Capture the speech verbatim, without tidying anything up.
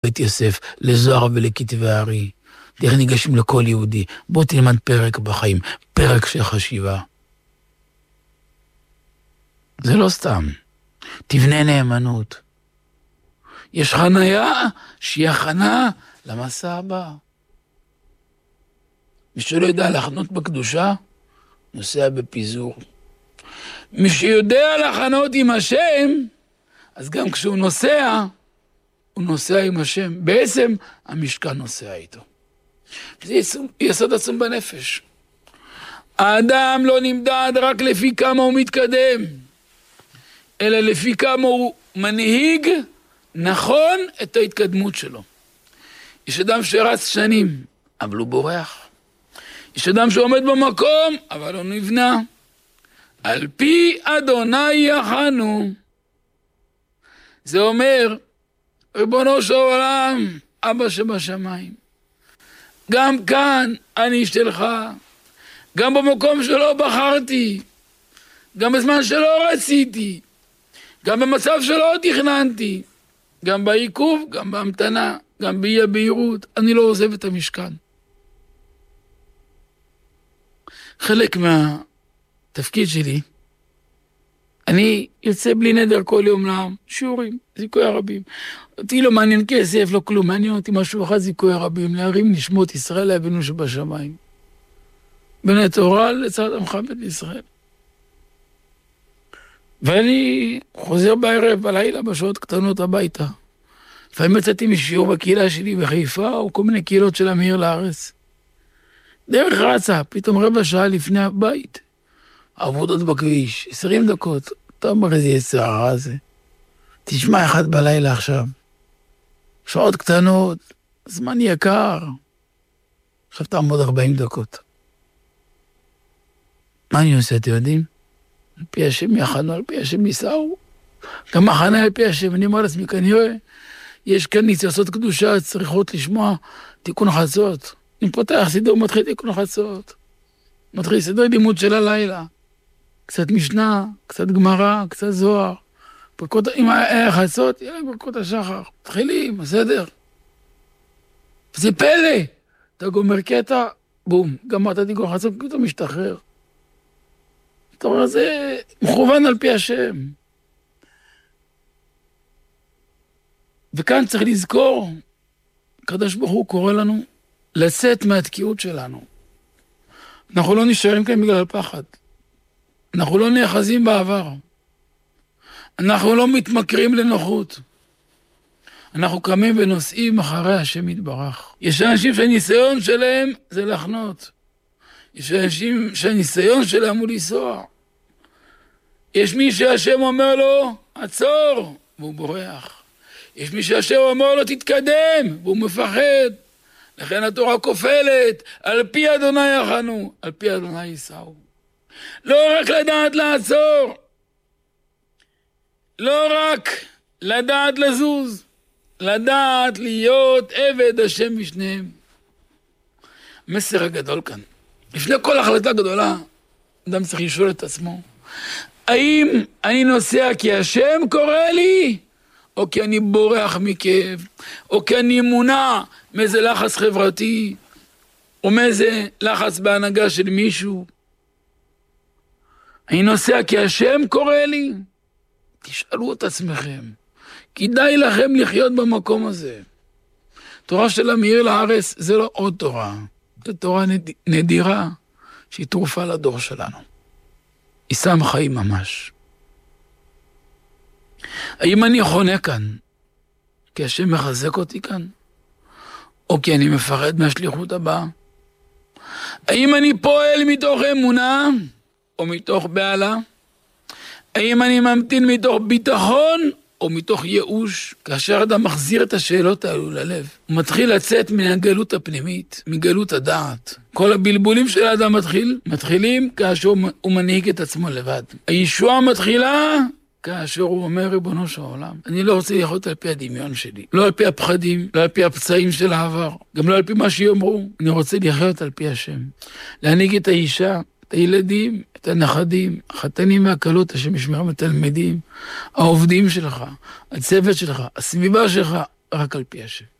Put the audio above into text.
בית יוסף, לזוהר ולכתבי הארי. דרך ניגשים לכל יהודי. בוא תלמד פרק בחיים, פרק של חשיבה. זה לא סתם. תבנה נאמנות. יש חניה שהיא הכנה למסע הבא. מי שלא יודע לחנות בקדושה, נוסע בפיזור. מי שיודע לחנות עם השם, אז גם כשהוא נוסע, הוא נוסע עם השם. בעצם המשכן נוסע איתו. זה יסוד עצום בנפש. האדם לא נמדד רק לפי כמה הוא מתקדם, אלא לפי כמה הוא מנהיג נכון את ההתקדמות שלו. יש אדם שרץ שנים, אבל הוא בורח. יש אדם שעומד במקום, אבל הוא נבנה. על פי אדוני יחנו. זה אומר, ריבונו של עולם, אבא שבשמיים. גם כאן אני שלך, גם במקום שלא בחרתי, גם בזמן שלא רציתי, גם במצב שלא תכננתי, גם בעיכוב, גם בהמתנה, גם באי הבהירות, אני לא עוזב את המשכן. חלק מהתפקיד שלי, אני יוצא בלי נדר כל יום לעם, שיעורים, זיכוי הרבים. אותי לא מעניין כסף, לא כלום, מעניין אותי משהו אחד, זיכוי הרבים, להרים נשמות ישראל לאבינו שבשמיים. בני תורה לצד עמך בית ישראל. ואני חוזר בערב, בלילה, בשעות קטנות הביתה. לפעמים יצאתי משיעור בקהילה שלי בחיפה, או כל מיני קהילות של המהיר לארץ. דרך רצה, פתאום רבע שעה לפני הבית. עבודות בכביש, עשרים דקות. אתה אומר איזה יצרה הזה. תשמע אחד בלילה עכשיו. שעות קטנות, זמן יקר. עכשיו תעמוד ארבעים דקות. מה אני עושה, אתם יודעים? על פי השם יחנו, על פי השם ניסעו. גם מחנה על פי השם, אני אומר לעצמי, כנראה, יש כאן ניסיונות קדושה, צריכות לשמוע תיקון חצות. אם פותח סידור, מתחיל תיקון חצות. מתחיל סידור לימוד של הלילה. קצת משנה, קצת גמרא, קצת זוהר. ברכות, אם היה חצות, יהיה ברכות השחר. מתחילים, בסדר. זה פלא. אתה גומר קטע, בום, גמרת תיקון חצות, אתה משתחרר. אתה אומר, זה מכוון על פי השם. וכאן צריך לזכור, הקדוש ברוך הוא קורא לנו לצאת מהתקיעות שלנו. אנחנו לא נשארים כאן בגלל פחד. אנחנו לא נאחזים בעבר. אנחנו לא מתמכרים לנוחות. אנחנו קמים ונוסעים אחרי השם יתברך. יש אנשים שהניסיון שלהם זה לחנות. יש אנשים שהניסיון שלהם הוא לנסוע. יש מי שהשם אומר לו, עצור, והוא בורח. יש מי שהשם אומר לו, תתקדם, והוא מפחד. לכן התורה כופלת, על פי אדוני יחנו, על פי אדוני ייסעו. לא רק לדעת לעצור, לא רק לדעת לזוז, לדעת להיות עבד השם משניהם. המסר הגדול כאן. לפני כל החלטה גדולה, אדם צריך לשאול את עצמו, האם אני נוסע כי השם קורא לי, או כי אני בורח מכאב, או כי אני מונע מאיזה לחץ חברתי, או מאיזה לחץ בהנהגה של מישהו. אני נוסע כי השם קורא לי. תשאלו את עצמכם, כדאי לכם לחיות במקום הזה. תורה של המאיר לארץ זה לא עוד תורה, זו תורה נד... נדירה שהיא תרופה לדור שלנו. היא שם חיים ממש. האם אני חונה כאן כי השם מחזק אותי כאן? או כי אני מפחד מהשליחות הבאה? האם אני פועל מתוך אמונה או מתוך בעלה? האם אני ממתין מתוך ביטחון או מתוך ייאוש? כאשר אדם מחזיר את השאלות האלו ללב, הוא מתחיל לצאת מהגלות הפנימית, מגלות הדעת. כל הבלבולים של האדם מתחיל, מתחילים כאשר הוא מנהיג את עצמו לבד. הישועה מתחילה כאשר הוא אומר, ריבונו של העולם, אני לא רוצה לחיות על פי הדמיון שלי, לא על פי הפחדים, לא על פי הפצעים של העבר, גם לא על פי מה שיאמרו, אני רוצה לחיות על פי השם. להנהיג את האישה, את הילדים, את הנכדים, החתנים והקלות, השם ישמרם התלמידים, העובדים שלך, הצוות שלך, הסביבה שלך, רק על פי השם.